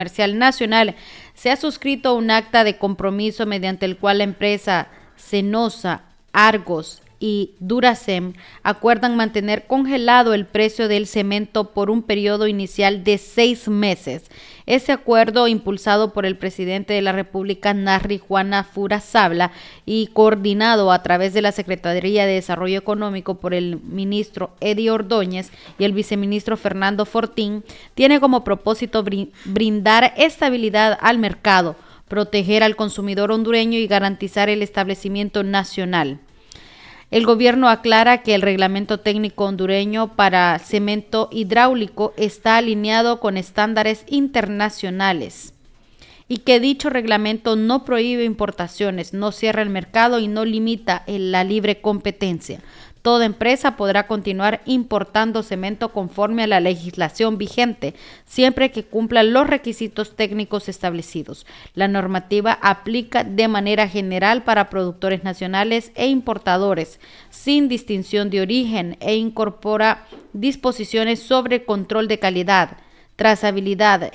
Comercial Nacional se ha suscrito un acta de compromiso mediante el cual la empresa Cenosa, Argos y Duracem acuerdan mantener congelado el precio del cemento por un periodo inicial de 6 meses. Ese acuerdo, impulsado por el presidente de la República, Narri Juana Furazabla, y coordinado a través de la Secretaría de Desarrollo Económico por el ministro Eddie Ordóñez y el viceministro Fernando Fortín, tiene como propósito brindar estabilidad al mercado, proteger al consumidor hondureño y garantizar el establecimiento nacional. El gobierno aclara que el reglamento técnico hondureño para cemento hidráulico está alineado con estándares internacionales y que dicho reglamento no prohíbe importaciones, no cierra el mercado y no limita la libre competencia. Toda empresa podrá continuar importando cemento conforme a la legislación vigente, siempre que cumpla los requisitos técnicos establecidos. La normativa aplica de manera general para productores nacionales e importadores, sin distinción de origen, e incorpora disposiciones sobre control de calidad, trazabilidad,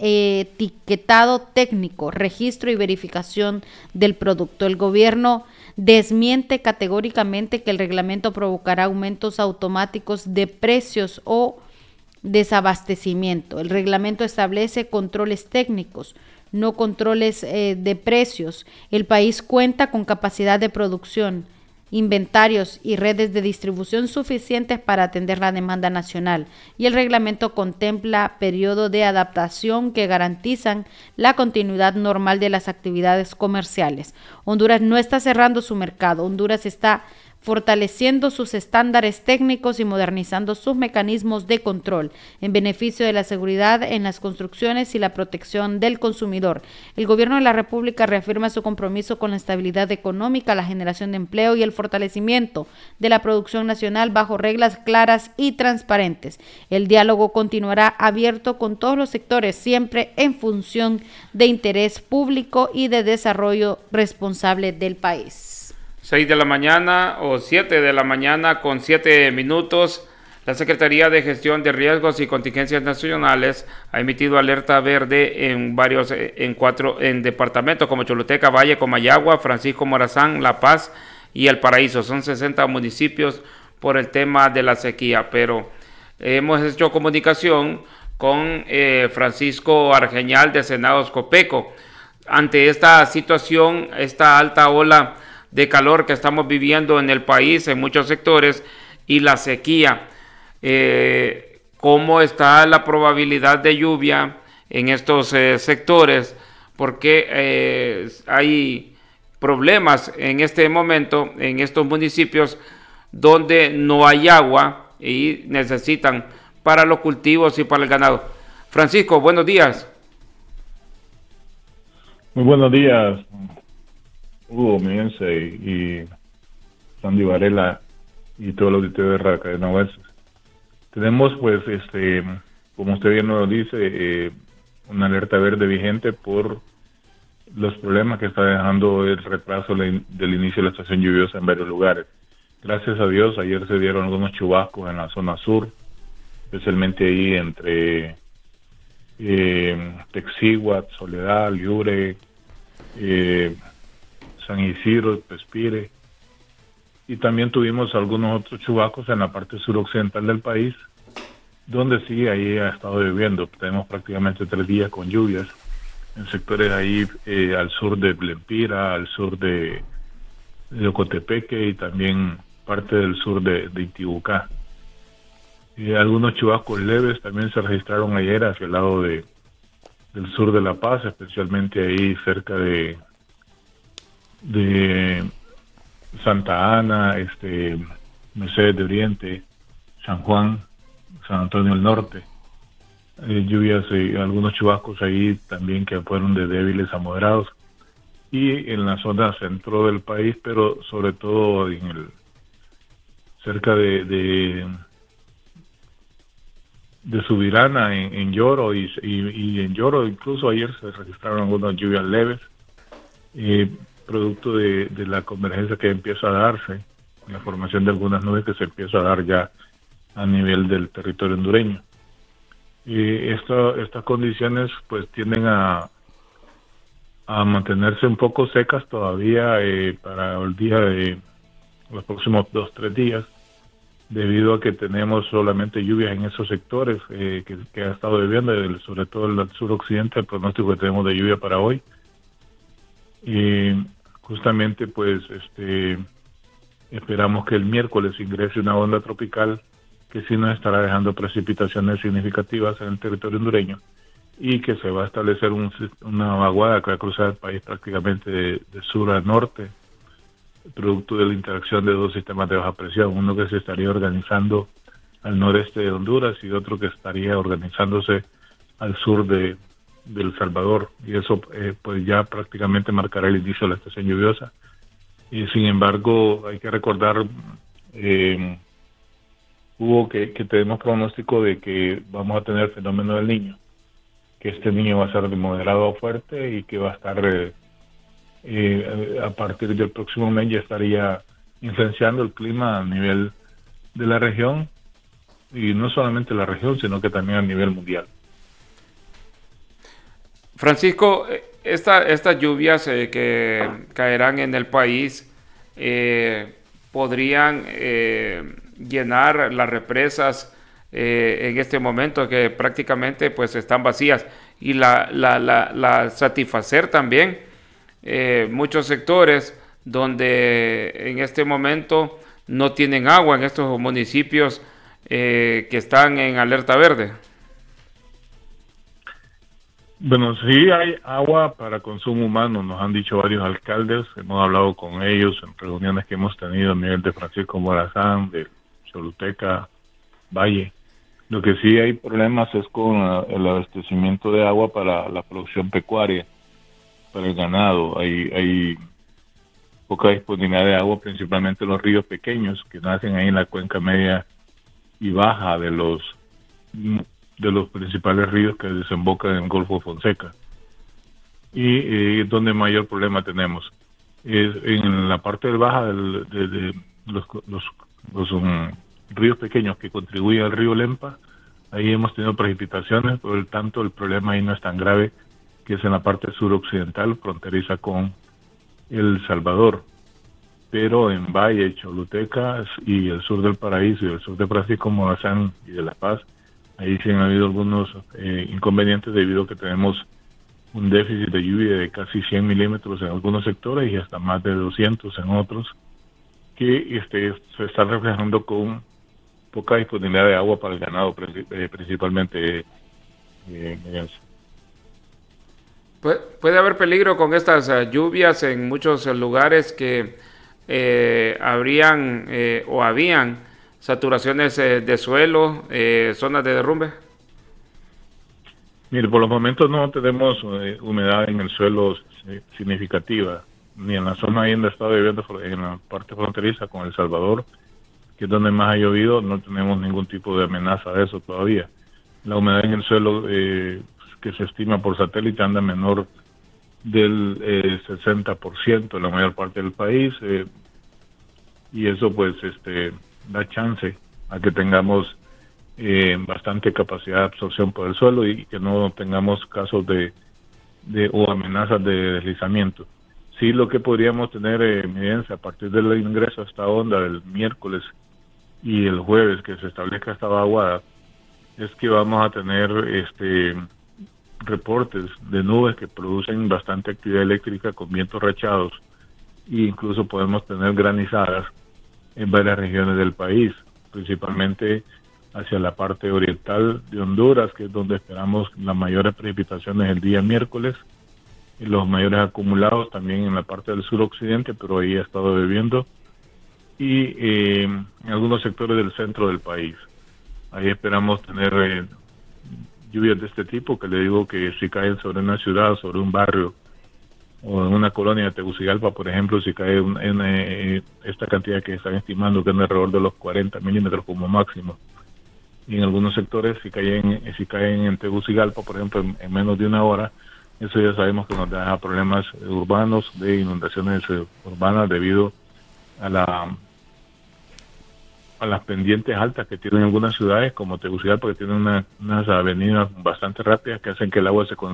etiquetado técnico, registro y verificación del producto. El gobierno desmiente categóricamente que el reglamento provocará aumentos automáticos de precios o desabastecimiento. El reglamento establece controles técnicos, no controles de precios. El país cuenta con capacidad de producción, inventarios y redes de distribución suficientes para atender la demanda nacional, y el reglamento contempla periodo de adaptación que garantizan la continuidad normal de las actividades comerciales. Honduras no está cerrando su mercado, Honduras está fortaleciendo sus estándares técnicos y modernizando sus mecanismos de control en beneficio de la seguridad en las construcciones y la protección del consumidor. El gobierno de la República reafirma su compromiso con la estabilidad económica, la generación de empleo y el fortalecimiento de la producción nacional bajo reglas claras y transparentes. El diálogo continuará abierto con todos los sectores, siempre en función de interés público y de desarrollo responsable del país. 6 de la mañana o 7 de la mañana con 7 minutos. La Secretaría de Gestión de Riesgos y Contingencias Nacionales ha emitido alerta verde en departamentos como Choluteca, Valle, Comayagua, Francisco Morazán, La Paz y El Paraíso. Son 60 municipios por el tema de la sequía, pero hemos hecho comunicación con Francisco Argeñal de Senados Copeco. Ante esta situación, esta alta ola de calor que estamos viviendo en el país, en muchos sectores, y la sequía, ¿cómo está la probabilidad de lluvia en estos sectores? Porque hay problemas en este momento en estos municipios donde no hay agua y necesitan para los cultivos y para el ganado. Francisco, buenos días. Muy buenos días, Hugo Miense y Sandy Varela y todo el auditorio de Radio Cadena Oasis. Tenemos, pues, como usted bien nos dice, una alerta verde vigente por los problemas que está dejando el retraso del inicio de la estación lluviosa en varios lugares. Gracias a Dios, ayer se dieron algunos chubascos en la zona sur, especialmente ahí entre Texíhuatl, Soledad, Liure, San Isidro, Pespire, y también tuvimos algunos otros chubascos en la parte suroccidental del país, donde sí, ahí ha estado lloviendo. Tenemos prácticamente 3 días con lluvias en sectores ahí al sur de Lempira, al sur de Ocotepeque y también parte del sur de Intibucá. Algunos chubascos leves también se registraron ayer hacia el lado del sur de La Paz, especialmente ahí cerca de Santa Ana, Mercedes de Oriente, San Juan, San Antonio del Norte. Lluvias y algunos chubascos ahí también que fueron de débiles a moderados. Y en la zona centro del país, pero sobre todo cerca de Subirana, en Lloro y en Lloro incluso ayer se registraron algunas lluvias leves, producto de la convergencia que empieza a darse, la formación de algunas nubes que se empieza a dar ya a nivel del territorio hondureño. Estas condiciones pues tienden a mantenerse un poco secas todavía para el día de los próximos 2-3 días, debido a que tenemos solamente lluvias en esos sectores que ha estado lloviendo, sobre todo en el suroccidente. El pronóstico que tenemos de lluvia para hoy, y justamente pues esperamos que el miércoles ingrese una onda tropical que sí nos estará dejando precipitaciones significativas en el territorio hondureño, y que se va a establecer una vaguada que va a cruzar el país prácticamente de sur a norte, producto de la interacción de dos sistemas de baja presión, uno que se estaría organizando al noreste de Honduras y otro que estaría organizándose al sur de El Salvador, y eso pues ya prácticamente marcará el inicio de la estación lluviosa. Y sin embargo hay que recordar, Hugo, que tenemos pronóstico de que vamos a tener el fenómeno del Niño, que este niño va a ser de moderado a fuerte y que va a estar a partir del próximo mes ya estaría influenciando el clima a nivel de la región, y no solamente la región, sino que también a nivel mundial. Francisco, estas lluvias que caerán en el país podrían llenar las represas en este momento, que prácticamente pues están vacías, y la satisfacer también muchos sectores donde en este momento no tienen agua, en estos municipios que están en alerta verde. Bueno, sí hay agua para consumo humano, nos han dicho varios alcaldes, hemos hablado con ellos en reuniones que hemos tenido a nivel de Francisco Morazán, de Choluteca, Valle. Lo que sí hay problemas es con el abastecimiento de agua para la producción pecuaria, para el ganado. Hay poca disponibilidad de agua, principalmente en los ríos pequeños que nacen ahí en la cuenca media y baja de los principales ríos que desembocan en el Golfo de Fonseca. Y donde mayor problema tenemos es en la parte baja de los ríos pequeños que contribuyen al río Lempa. Ahí hemos tenido precipitaciones, por el tanto el problema ahí no es tan grave, que es en la parte suroccidental, fronteriza con El Salvador. Pero en Valle, Choluteca y el sur del Paraíso y el sur de Francisco Morazán y de La Paz, ahí sí han habido algunos inconvenientes, debido a que tenemos un déficit de lluvia de casi 100 milímetros en algunos sectores y hasta más de 200 en otros, que se está reflejando con poca disponibilidad de agua para el ganado, principalmente. Puede haber peligro con estas lluvias en muchos lugares que habrían o habían saturaciones de suelo, zonas de derrumbe. Mire, por los momentos no tenemos humedad en el suelo significativa, ni en la zona ahí donde está lloviendo, en la parte fronteriza con El Salvador, que es donde más ha llovido. No tenemos ningún tipo de amenaza de eso todavía. La humedad en el suelo que se estima por satélite anda menor del 60% en la mayor parte del país, y eso pues da chance a que tengamos bastante capacidad de absorción por el suelo y que no tengamos casos o amenazas de deslizamiento. Sí, lo que podríamos tener evidencia a partir del ingreso a esta onda del miércoles y el jueves, que se establezca esta vaguada, es que vamos a tener reportes de nubes que producen bastante actividad eléctrica con vientos rachados, e incluso podemos tener granizadas en varias regiones del país, principalmente hacia la parte oriental de Honduras, que es donde esperamos las mayores precipitaciones el día miércoles, y los mayores acumulados también en la parte del suroccidente, pero ahí ha estado lloviendo, y en algunos sectores del centro del país. Ahí esperamos tener lluvias de este tipo, que le digo que si caen sobre una ciudad, sobre un barrio o en una colonia de Tegucigalpa, por ejemplo, si cae esta cantidad que están estimando, que es alrededor de los 40 milímetros como máximo, y en algunos sectores si caen en Tegucigalpa, por ejemplo, en menos de una hora, eso ya sabemos que nos da problemas urbanos, de inundaciones urbanas, debido a a las pendientes altas que tienen algunas ciudades como Tegucigalpa, porque tienen unas avenidas bastante rápidas que hacen que el agua se